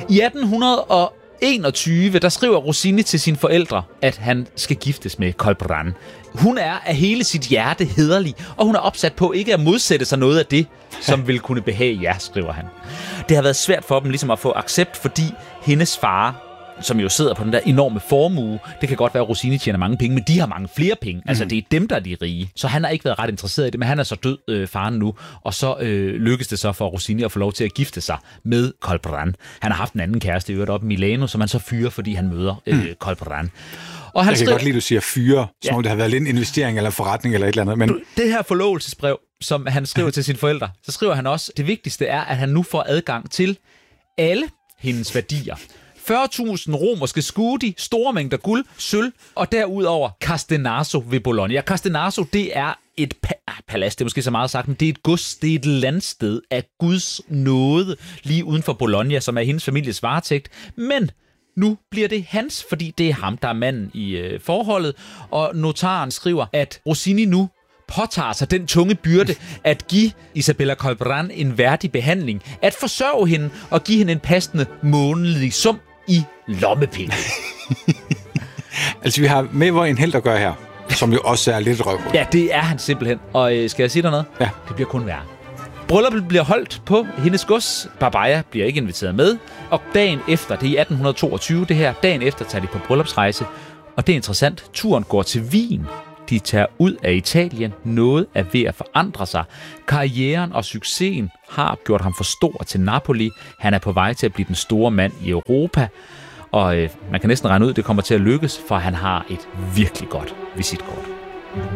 I 1821, der skriver Rossini til sine forældre, at han skal giftes med Colbran. Hun er af hele sit hjerte hæderlig, og hun er opsat på ikke at modsætte sig noget af det, som vil kunne behage jer, skriver han. Det har været svært for dem ligesom at få accept, fordi hendes far, som jo sidder på den der enorme formue, det kan godt være, at Rossini tjener mange penge, men de har mange flere penge. Altså, det er dem, der er de rige. Så han har ikke været ret interesseret i det, men han er så død, faren nu, og så lykkes det så for Rossini at få lov til at gifte sig med Colbran. Han har haft en anden kæreste i øvrigt oppe i Milano, som han så fyrer, fordi han møder Colbran. Og han jeg kan godt lide, at du siger fyre, som om det har været lidt en investering eller forretning eller et eller andet. Men det her forlovelsesbrev, som han skriver til sine forældre, så skriver han også, det vigtigste er, at han nu får adgang til alle hendes værdier. 40.000 romerske scudi, store mængder guld, sølv, og derudover Castenaso ved Bologna. Castenaso, det er et palads, det er måske så meget sagt, men det er et gods, det er et landsted af Guds nåde, lige uden for Bologna, som er hendes families varetægt. Men nu bliver det hans, fordi det er ham, der er manden i forholdet, og notaren skriver, at Rossini nu påtager sig den tunge byrde at give Isabella Colbran en værdig behandling, at forsørge hende og give hende en passende månedlig sum i lommepenge. Altså, vi har med, hvor en held at gøre her, som jo også er lidt røvhul. Ja, det er han simpelthen. Og skal jeg sige dig noget? Ja. Det bliver kun værre. Brylluppet bliver holdt på hendes gods. Barbaya bliver ikke inviteret med. Og dagen efter, det er i 1822 det her, dagen efter tager de på bryllupsrejse. Og det er interessant. Turen går til Wien. De tager ud af Italien. Noget er ved at forandre sig. Karrieren og succesen har gjort ham for stor til Napoli. Han er på vej til at blive den store mand i Europa. Og man kan næsten regne ud, at det kommer til at lykkes, for han har et virkelig godt visitkort.